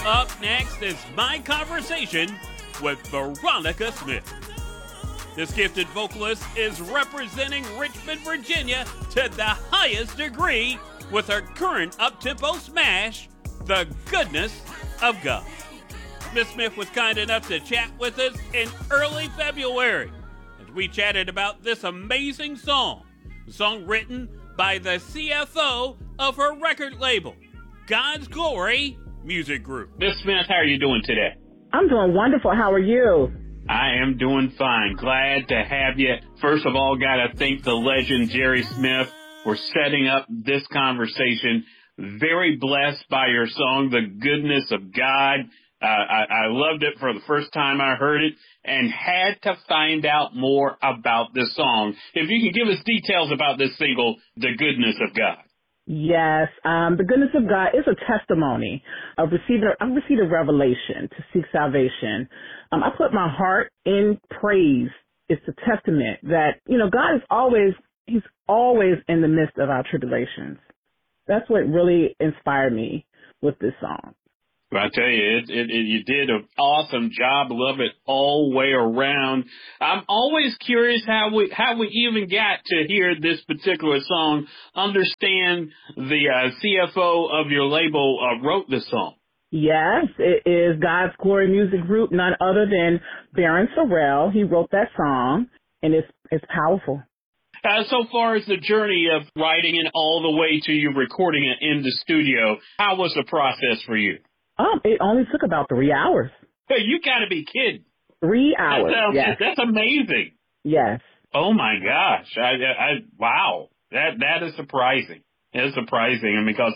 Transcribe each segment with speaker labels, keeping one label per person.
Speaker 1: Up next is my conversation with Veronica Smith. This gifted vocalist is representing Richmond, Virginia to the highest degree with her current up-tempo smash, The Goodness of God. Miss Smith was kind enough to chat with us in early February as we chatted about this amazing song, a song written by the CFO of her record label, God's Glory Music Group. Miss Smith, how are you doing today?
Speaker 2: I'm doing wonderful. How are you?
Speaker 1: I am doing fine. Glad to have you. First of all, got to thank the legend Jerry Smith for setting up this conversation. Very blessed by your song, The Goodness of God. I loved it for the first time I heard it and had to find out more about this song. If you can give us details about this single, The Goodness of God.
Speaker 2: Yes, The Goodness of God is a testimony. I've received a revelation to seek salvation. I put my heart in praise. It's a testament that, God is He's always in the midst of our tribulations. That's what really inspired me with this song.
Speaker 1: Well, I tell you, you did an awesome job. Love it all way around. I'm always curious how we even got to hear this particular song. Understand the CFO of your label wrote this song.
Speaker 2: Yes, it is God's Glory Music Group, none other than Baron Sorrell. He wrote that song, and it's powerful.
Speaker 1: So far as the journey of writing it all the way to you recording it in the studio, how was the process for you?
Speaker 2: It only took about 3 hours.
Speaker 1: Hey, you got to be kidding.
Speaker 2: 3 hours. Yes.
Speaker 1: That's amazing.
Speaker 2: Yes.
Speaker 1: Oh my gosh! Wow. That is surprising. It's surprising, because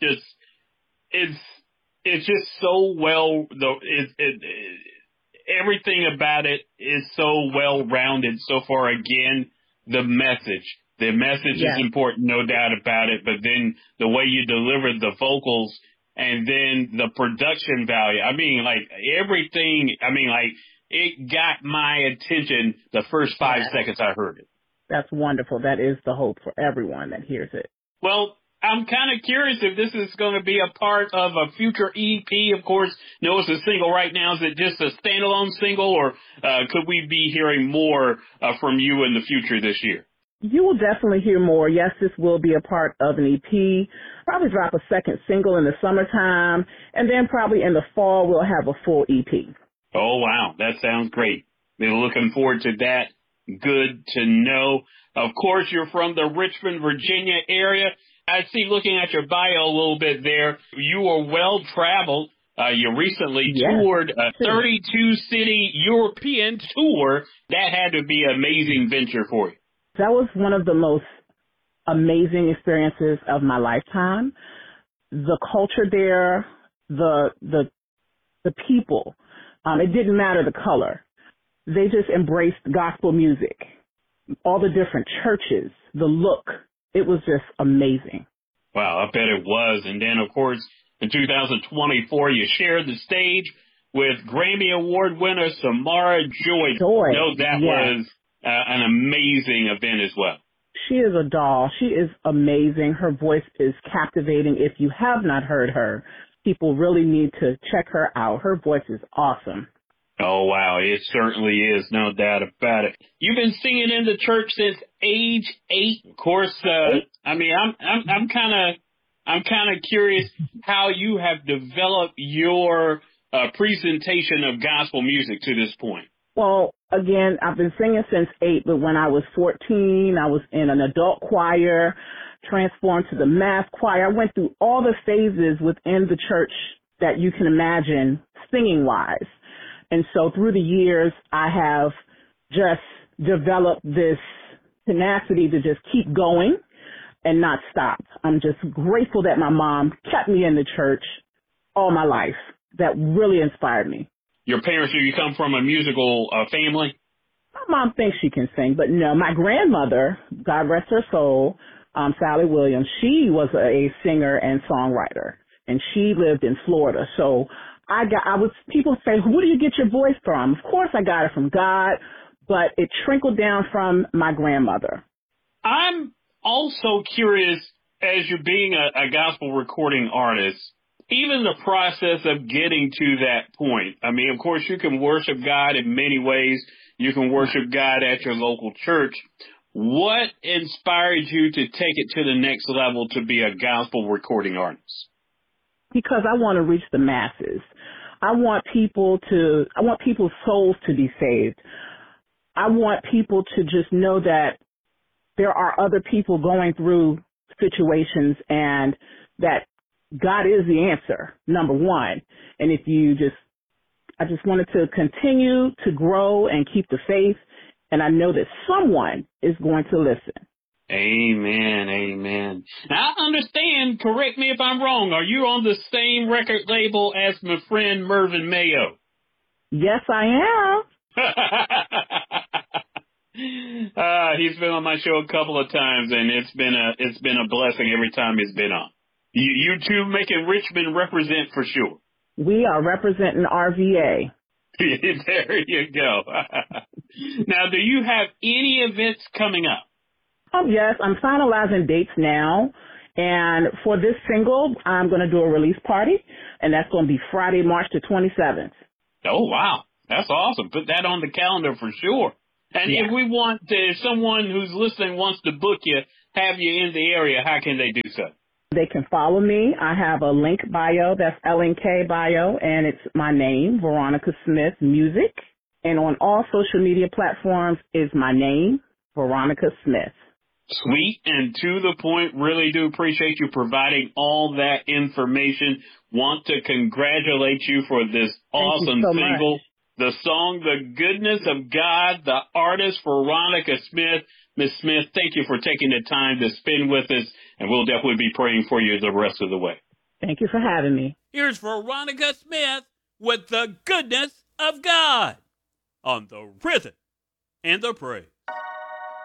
Speaker 1: it's just so well. Everything about it is so well rounded so far. Again, the message
Speaker 2: Yes.
Speaker 1: is important, no doubt about it. But then the way you deliver the vocals. And then the production value. Everything. It got my attention the first 5 seconds I heard it.
Speaker 2: That's wonderful. That is the hope for everyone that hears it.
Speaker 1: Well, I'm kind of curious if this is going to be a part of a future EP. Of course, no, it's a single right now. Is it just a standalone single, or could we be hearing more from you in the future this year?
Speaker 2: You will definitely hear more. Yes, this will be a part of an EP. Probably drop a second single in the summertime, and then probably in the fall we'll have a full EP.
Speaker 1: Oh, wow. That sounds great. Been looking forward to that. Good to know. Of course, you're from the Richmond, Virginia area. I see, looking at your bio a little bit there, you are well-traveled. You recently toured a 32-city European tour. That had to be an amazing venture for you.
Speaker 2: That was one of the most amazing experiences of my lifetime. The culture there, the people, it didn't matter the color. They just embraced gospel music, all the different churches, the look. It was just amazing.
Speaker 1: Wow, I bet it was. And then, of course, in 2024, you shared the stage with Grammy Award winner Samara Joy. No, that was an amazing event as well.
Speaker 2: She is a doll. She is amazing. Her voice is captivating. If you have not heard her, people really need to check her out. Her voice is awesome.
Speaker 1: Oh, wow. It certainly is. No doubt about it. You've been singing in the church since age 8. Of course, I'm kind of curious how you have developed your presentation of gospel music to this point.
Speaker 2: Well, again, I've been singing since 8, but when I was 14, I was in an adult choir, transformed to the mass choir. I went through all the phases within the church that you can imagine singing-wise. And so through the years, I have just developed this tenacity to just keep going and not stop. I'm just grateful that my mom kept me in the church all my life. That really inspired me.
Speaker 1: Your parents, do you come from a musical family?
Speaker 2: My mom thinks she can sing, but no. My grandmother, God rest her soul, Sally Williams, she was a singer and songwriter, and she lived in Florida. So people say, where do you get your voice from? Of course I got it from God, but it trickled down from my grandmother.
Speaker 1: I'm also curious, as you're being a gospel recording artist, even the process of getting to that point. I mean, of course, you can worship God in many ways. You can worship God at your local church. What inspired you to take it to the next level to be a gospel recording artist?
Speaker 2: Because I want to reach the masses. I want people's souls to be saved. I want people to just know that there are other people going through situations and that God is the answer, number one. And I just wanted to continue to grow and keep the faith. And I know that someone is going to listen.
Speaker 1: Amen, amen. Now, I understand, correct me if I'm wrong, are you on the same record label as my friend Mervyn Mayo?
Speaker 2: Yes, I am.
Speaker 1: He's been on my show a couple of times, and it's been a blessing every time he's been on. You two making Richmond represent for sure.
Speaker 2: We are representing RVA.
Speaker 1: There you go. Now, do you have any events coming up?
Speaker 2: Oh, yes. I'm finalizing dates now. And for this single, I'm going to do a release party, and that's going to be Friday, March the 27th.
Speaker 1: Oh, wow. That's awesome. Put that on the calendar for sure. And
Speaker 2: yeah.
Speaker 1: If someone who's listening wants to book you, have you in the area, how can they do so?
Speaker 2: They can follow me. I have a link bio, that's LNK bio, and it's my name, Veronica Smith Music. And on all social media platforms is my name, Veronica Smith.
Speaker 1: Sweet and to the point. Really do appreciate you providing all that information. Want to congratulate you for this awesome single. The song, The Goodness of God, the artist, Veronica Smith. Miss Smith, thank you for taking the time to spend with us, and we'll definitely be praying for you the rest of the way.
Speaker 2: Thank you for having me.
Speaker 1: Here's Veronica Smith with The Goodness of God on the Rhythm and the Praise.